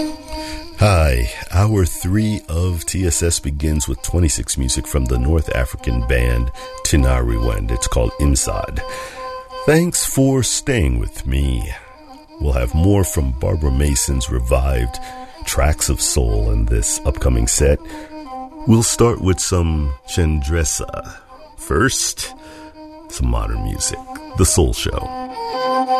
Hi, hour 3 of TSS begins with 26 music from the North African band Tinariwen. It's called Imsad. Thanks for staying with me. We'll have more from Barbara Mason's revived Tracks of Soul in this upcoming set. We'll start with some Chandresa. First, some modern music, The Soul Show.